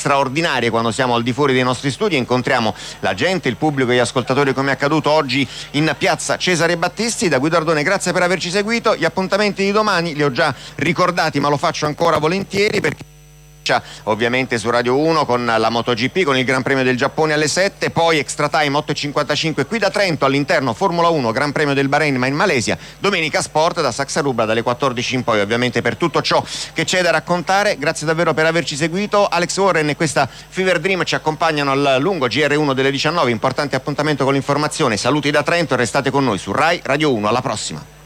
straordinarie quando siamo al di fuori dei nostri studi e incontriamo la gente, il pubblico e gli ascoltatori, come è accaduto oggi in piazza Cesare Battisti. Da Guido Ardone grazie per averci seguito, gli appuntamenti di domani li ho già ricordati ma lo faccio ancora volentieri perché ovviamente su Radio 1 con la MotoGP, con il Gran Premio del Giappone alle 7, poi Extra Time 8.55 qui da Trento, all'interno Formula 1 Gran Premio del Bahrain ma in Malesia, domenica Sport da Saxarubra dalle 14 in poi. Ovviamente per tutto ciò che c'è da raccontare, grazie davvero per averci seguito. Alex Warren e questa Fever Dream ci accompagnano al lungo GR1 delle 19, importante appuntamento con l'informazione. Saluti da Trento e restate con noi su Rai Radio 1, alla prossima.